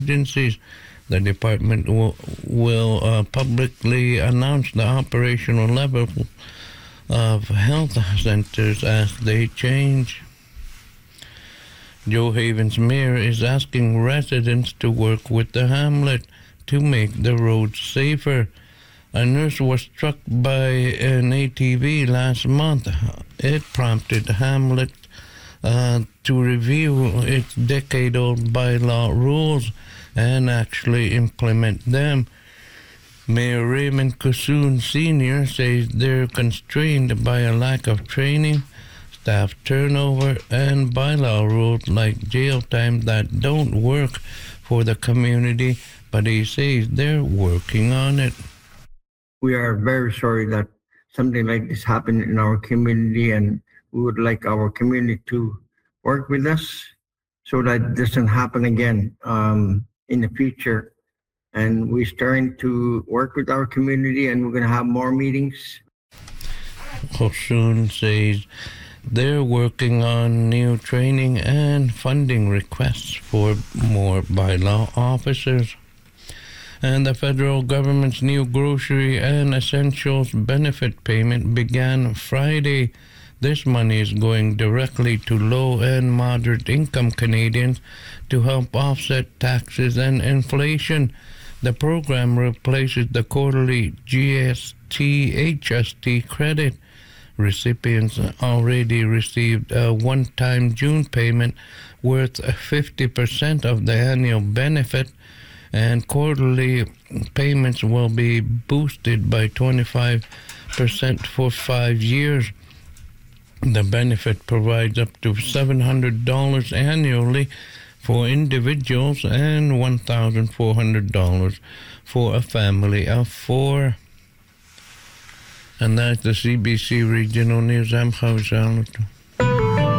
agencies. The department will publicly announce the operational level of health centers as they change. Joe Havens Mayor is asking residents to work with the hamlet to make the roads safer. A nurse was struck by an ATV last month. It prompted Hamlet to review its decade-old bylaw rules and actually implement them. Mayor Raymond Kusun Sr. says they're constrained by a lack of training, staff turnover, and bylaw rules like jail time that don't work for the community, but he says they're working on it. We are very sorry that something like this happened in our community, and we would like our community to work with us so that it doesn't happen again in the future. And we're starting to work with our community, and we're going to have more meetings. Kusun says they're working on new training and funding requests for more bylaw officers. And the federal government's new grocery and essentials benefit payment began Friday. This money is going directly to low and moderate income Canadians to help offset taxes and inflation. The program replaces the quarterly GST-HST credit. Recipients already received a one-time June payment worth 50% of the annual benefit, and quarterly payments will be boosted by 25% for 5 years. The benefit provides up to $700 annually for individuals and $1,400 for a family of 4. And that's the CBC Regional News. I'm Javi Salvatore.